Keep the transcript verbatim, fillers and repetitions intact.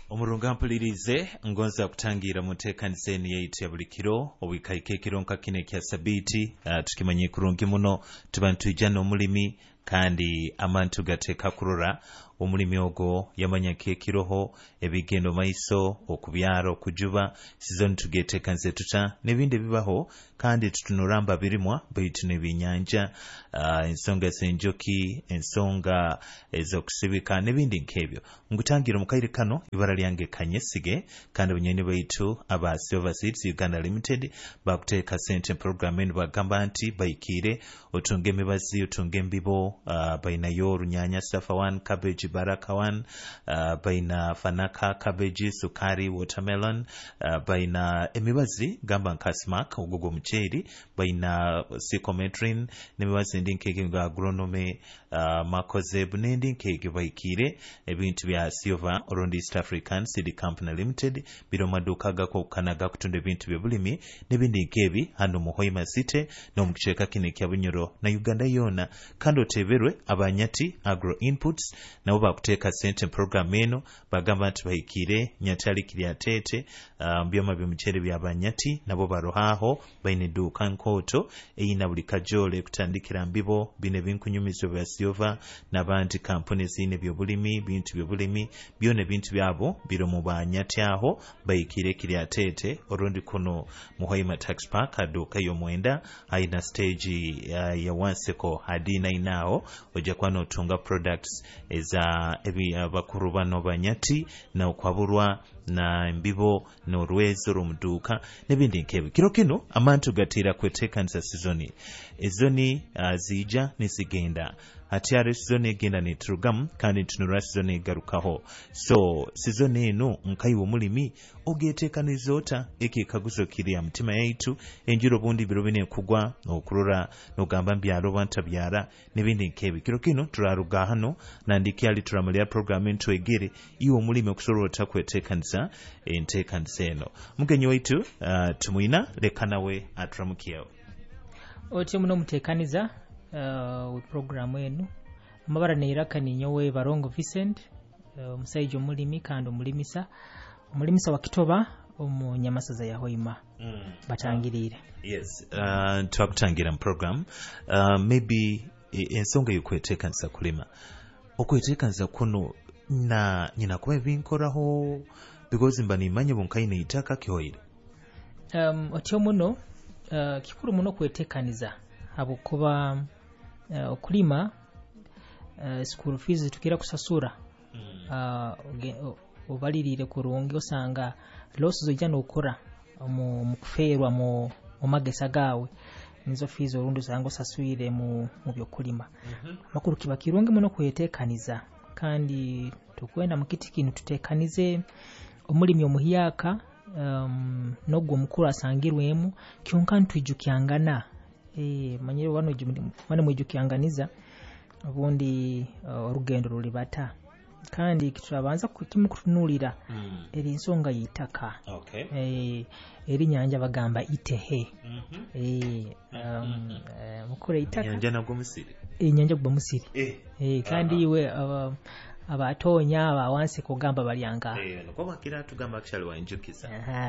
Omurunga mpulirize ngonza kutangira muteekanize yaitu ya buli kiro obwikaika ekiro nka kino ekya sabbiiti uh, tukimanye kurungi muno tuba ntujja n'omulimi kandi amantu gateeka kurora omulimi ogwo yamanyako ekiroho ebigendo maiso okubyara okujuba sizoni tugeteekanze tuta n'ebindi bibaho kandi tutunuramba birimwa baitu n'ebyenyanja uh, ensonga z'enjoki ensonga ez'okusibika n'ebindi nk'ebyo ngutangira omukaire kano ibara lyange kanyesige kandi banyeni baitu aba Silver Seeds Uganda Limited bakuteeka sente program eno bagamba nti baikire otunge emibazi otunge embibo uh, bainayo olunyanya safa one cabbage baraka one uh, baina fanaka cabbage sukari watermelon uh, baina emibazi gamba nkasmak ogogo mcheri baina psychometrin n'emibazi ndi nkeke nga agronomy uh, makozeb n'endi nkeke baikire ebintu bya Silver Orondi East African Seed Company Limited biro maduka gako kanaga kutunda ebintu by'obulimi n'ebindi nkebi hano muhoima city n'omukicheka kine kya Bunyoro na Uganda yona kandi oteberwe abanyati agro inputs nabo bakuteeka sente program eno bagamba nti bahikire nyatali kiryatete uh, byoma by'omuchere by'abanyati nabo barohaho baine duka nkoto eyina buli kajole kutandikira mbibo bine binkunyumizo bya Silver n'abandi kampuni zine by'obulimi bintu by'obulimi byone bintu byabo biro mu banyati aho bahikire kiryatete orundi kuno muhoima tax park aduka y'omwenda aina stage uh, ya wanseko hadina inao oja kwa notunga products eza ebi abakuru bano banyati na okwaburwa na mbibo n'orwezo rumuduka n'ebindi nkebyo kiro kino amantu gatira kwetekanisa sizoni ezoni uh, zija nisigenda atiare sizoni egenda neturugamu kandi tunura sizoni egarukaho so sizoni eno nkayi omulimi ogetekaniza ota ekikaguzo kiri ya mutima yaitu enjiro bundi biro bine kugwa okurora nogamba mbyalo banta byara n'ebindi nkebyo kiro kino turaruga hano nandiki ali turamulya program into egere iyo omulimi okusorota kwetekanisa entekanisa eno mugenyi waitu uh, tumuina lekanawe aturamukiao oti muno mutekaniza uh, program enu amabara neiraka ninyowe Barongo Vincent omusaija uh, omulimi kandi omulimisa omulimisa wa Kitoba omunyamasaza ya Hoima mm. batangirire yes uh, twakutangira mu program uh, maybe ensonga y'okwetekanisa kulima okwetekanisa kuno na nyina kuba ebinkoraho because mba nimanye bunkayi neitaka kyoire um, otyo muno uh, kikuru muno kwetekaniza habukuba uh, okulima uh, school fees tukira kusasura mm. uh, obalirire kurungi osanga loss zojja nokora mu mukuferwa mu omagesa gawe nizo fees orundi zango sasuire mu mu byokulima mm-hmm. makuru kiba kirungi muno kwetekaniza kandi tukwenda mukiti kinu tutekanize omulimi omuhiyaka um, nogwo mukuru asangirwemu kyonka ntwijukyangana eh manyire wano mane mwijukianganiza obundi orugendo uh, rulibata kandi kiturabanza kukimu kutunulira mm. eri nsonga yitaka okay. eh eri nyanja bagamba itehe mm-hmm. eh um, mm-hmm. uh, mukuru yitaka nyanja nagwo musiri eh nyanja gwa musiri eh eh kandi iwe uh, abatonya abawansi kugamba balyanga eh no kwa kira tugamba kishali wa injukiza